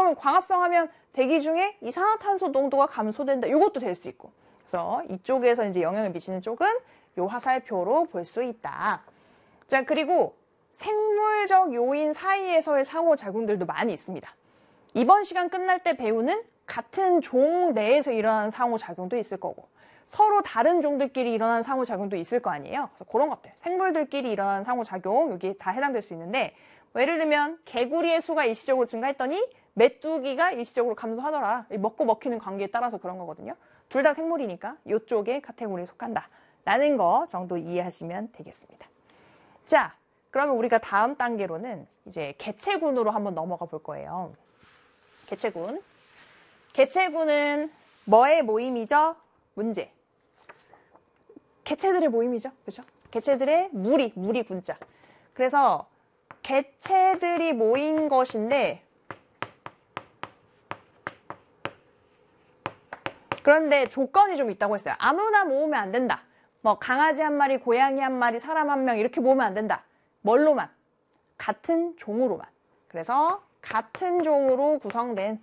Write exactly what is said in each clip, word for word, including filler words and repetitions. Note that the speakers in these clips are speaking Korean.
그러면 광합성 하면 대기 중에 이산화탄소 농도가 감소된다. 이것도 될 수 있고. 그래서 이쪽에서 이제 영향을 미치는 쪽은 요 화살표로 볼 수 있다. 자, 그리고 생물적 요인 사이에서의 상호작용들도 많이 있습니다. 이번 시간 끝날 때 배우는 같은 종 내에서 일어나는 상호작용도 있을 거고, 서로 다른 종들끼리 일어나는 상호작용도 있을 거 아니에요. 그래서 그런 것들, 생물들끼리 일어나는 상호작용, 여기 다 해당될 수 있는데, 뭐 예를 들면 개구리의 수가 일시적으로 증가했더니 메뚜기가 일시적으로 감소하더라. 먹고 먹히는 관계에 따라서 그런 거거든요. 둘 다 생물이니까 이쪽에 카테고리에 속한다 라는 거 정도 이해하시면 되겠습니다. 자, 그러면 우리가 다음 단계로는 이제 개체군으로 한번 넘어가 볼 거예요. 개체군. 개체군은 뭐의 모임이죠? 문제. 개체들의 모임이죠. 그죠? 개체들의 무리, 무리 군자. 그래서 개체들이 모인 것인데, 그런데 조건이 좀 있다고 했어요. 아무나 모으면 안 된다. 뭐 강아지 한 마리, 고양이 한 마리, 사람 한 명 이렇게 모으면 안 된다. 뭘로만? 같은 종으로만. 그래서 같은 종으로 구성된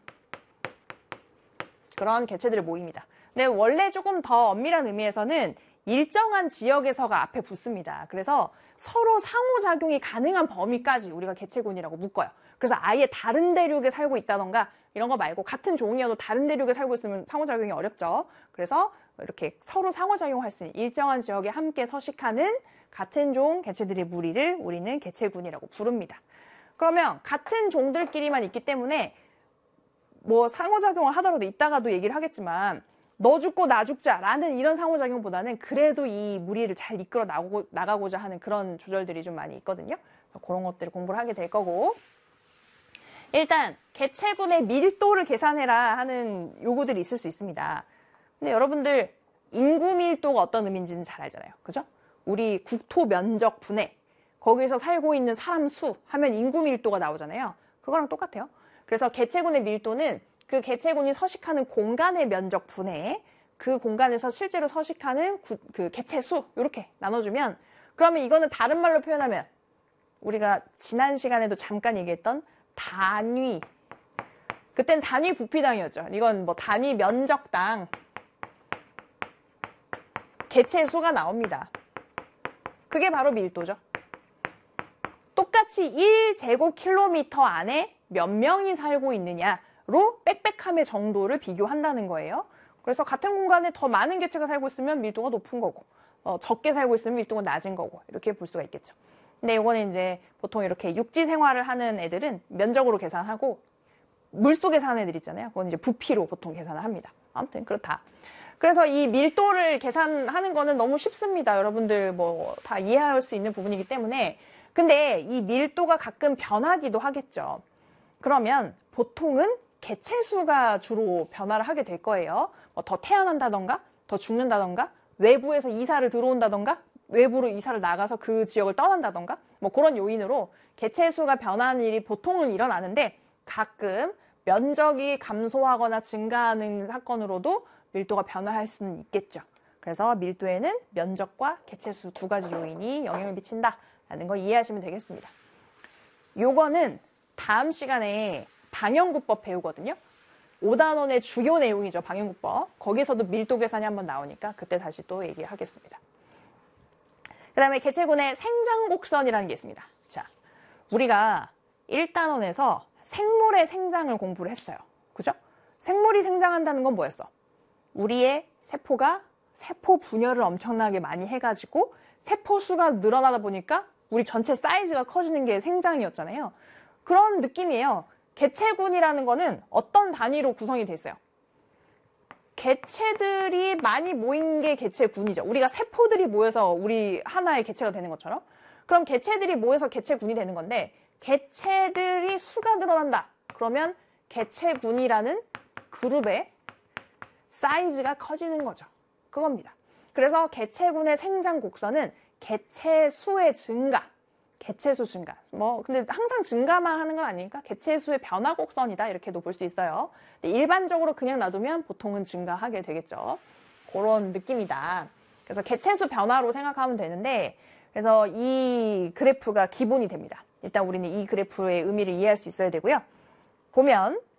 그런 개체들의 모임이다. 근데 원래 조금 더 엄밀한 의미에서는 일정한 지역에서가 앞에 붙습니다. 그래서 서로 상호작용이 가능한 범위까지 우리가 개체군이라고 묶어요. 그래서 아예 다른 대륙에 살고 있다던가 이런 거 말고 같은 종이어도 다른 대륙에 살고 있으면 상호작용이 어렵죠. 그래서 이렇게 서로 상호작용할 수 있는 일정한 지역에 함께 서식하는 같은 종 개체들의 무리를 우리는 개체군이라고 부릅니다. 그러면 같은 종들끼리만 있기 때문에 뭐 상호작용을 하더라도 이따가도 얘기를 하겠지만 너 죽고 나 죽자라는 이런 상호작용보다는 그래도 이 무리를 잘 이끌어 나가고, 나가고자 하는 그런 조절들이 좀 많이 있거든요. 그런 것들을 공부를 하게 될 거고, 일단 개체군의 밀도를 계산해라 하는 요구들이 있을 수 있습니다. 근데 여러분들 인구 밀도가 어떤 의미인지는 잘 알잖아요. 그죠? 우리 국토 면적 분해, 거기서 살고 있는 사람 수 하면 인구 밀도가 나오잖아요. 그거랑 똑같아요. 그래서 개체군의 밀도는 그 개체군이 서식하는 공간의 면적 분해, 그 공간에서 실제로 서식하는 구, 그 개체 수 이렇게 나눠주면, 그러면 이거는 다른 말로 표현하면 우리가 지난 시간에도 잠깐 얘기했던 단위, 그땐 단위 부피당이었죠. 이건 뭐 단위 면적당 개체 수가 나옵니다. 그게 바로 밀도죠. 똑같이 일 제곱킬로미터 안에 몇 명이 살고 있느냐로 빽빽함의 정도를 비교한다는 거예요. 그래서 같은 공간에 더 많은 개체가 살고 있으면 밀도가 높은 거고, 어, 적게 살고 있으면 밀도가 낮은 거고, 이렇게 볼 수가 있겠죠. 근데 이거는 이제 보통 이렇게 육지 생활을 하는 애들은 면적으로 계산하고, 물속에 사는 애들 있잖아요. 그건 이제 부피로 보통 계산을 합니다. 아무튼 그렇다. 그래서 이 밀도를 계산하는 거는 너무 쉽습니다. 여러분들 뭐 다 이해할 수 있는 부분이기 때문에. 근데 이 밀도가 가끔 변하기도 하겠죠. 그러면 보통은 개체 수가 주로 변화를 하게 될 거예요. 뭐 더 태어난다던가, 더 죽는다던가, 외부에서 이사를 들어온다던가, 외부로 이사를 나가서 그 지역을 떠난다던가, 뭐 그런 요인으로 개체 수가 변하는 일이 보통은 일어나는데, 가끔 면적이 감소하거나 증가하는 사건으로도 밀도가 변화할 수는 있겠죠. 그래서 밀도에는 면적과 개체수 두 가지 요인이 영향을 미친다라는 거 이해하시면 되겠습니다. 요거는 다음 시간에 방영구법 배우거든요. 오 단원의 주요 내용이죠. 방영구법. 거기서도 밀도 계산이 한번 나오니까 그때 다시 또 얘기하겠습니다. 그 다음에 개체군의 생장곡선이라는 게 있습니다. 자, 우리가 일 단원에서 생물의 생장을 공부를 했어요. 그죠? 생물이 생장한다는 건 뭐였어? 우리의 세포가 세포 분열을 엄청나게 많이 해가지고 세포 수가 늘어나다 보니까 우리 전체 사이즈가 커지는 게 생장이었잖아요. 그런 느낌이에요. 개체군이라는 거는 어떤 단위로 구성이 돼 있어요? 개체들이 많이 모인 게 개체군이죠. 우리가 세포들이 모여서 우리 하나의 개체가 되는 것처럼. 그럼 개체들이 모여서 개체군이 되는 건데, 개체들이 수가 늘어난다. 그러면 개체군이라는 그룹의 사이즈가 커지는 거죠. 그겁니다. 그래서 개체군의 생장 곡선은 개체 수의 증가, 개체 수 증가. 뭐 근데 항상 증가만 하는 건 아니니까 개체 수의 변화 곡선이다 이렇게도 볼 수 있어요. 근데 일반적으로 그냥 놔두면 보통은 증가하게 되겠죠. 그런 느낌이다. 그래서 개체 수 변화로 생각하면 되는데, 그래서 이 그래프가 기본이 됩니다. 일단 우리는 이 그래프의 의미를 이해할 수 있어야 되고요. 보면